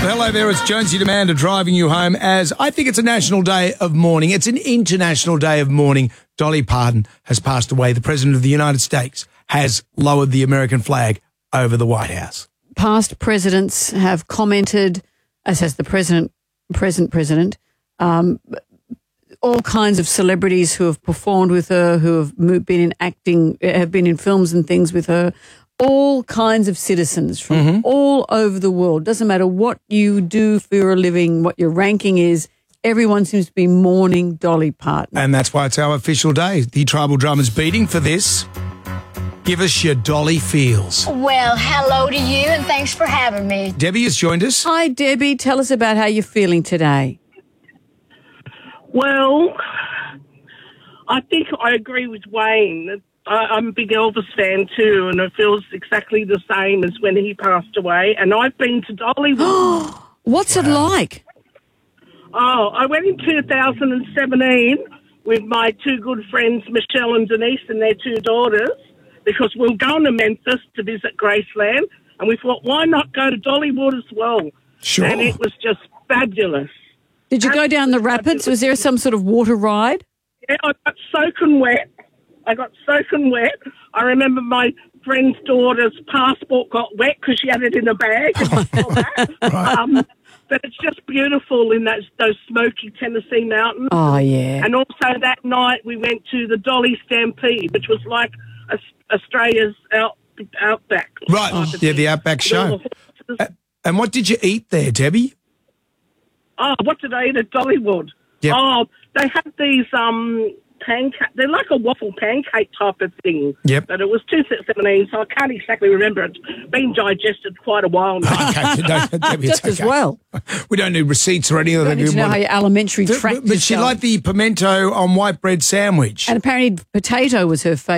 hello there. It's Jonesy Demander driving you home as I think it's a national day of mourning. It's an international day of mourning. Dolly Parton has passed away. The President of the United States has lowered the American flag over the White House. Past presidents have commented, as has the present president, all kinds of celebrities who have performed with her, who have been in acting, have been in films and things with her, all kinds of citizens from all over the world. Doesn't matter what you do for a living, what your ranking is, everyone seems to be mourning Dolly Parton. And that's why it's our official day. The Tribal Drum is beating for this. Give us your Dolly feels. Well, hello to you, and thanks for having me. Debbie has joined us. Hi, Debbie. Tell us about how you're feeling today. Well, I think I agree with Wayne. I'm a big Elvis fan too, and it feels exactly the same as when he passed away. And I've been to Dollywood. What's it like? Oh, I went in 2017 with my two good friends, Michelle and Denise, and their two daughters, because we were going to Memphis to visit Graceland, and we thought, why not go to Dollywood as well? Sure. And it was just fabulous. Did you go down the rapids? Was there some sort of water ride? Yeah, I got soaking wet. I remember my friend's daughter's passport got wet because she had it in a bag. But it's just beautiful in those smoky Tennessee mountains. Oh, yeah. And also that night we went to the Dolly Stampede, which was like Australia's Outback. Right, yeah, the Outback show. And what did you eat there, Debbie? Oh, what did I eat at Dollywood? Yep. Oh, they had these pancake. They're like a waffle pancake type of thing. Yep. But it was 2017, so I can't exactly remember. It's been digested quite a while now. Okay, no, Debbie, Just as well. We don't need receipts or anything. I need to know how your alimentary tract But she liked the pimento on white bread sandwich. And apparently potato was her favourite.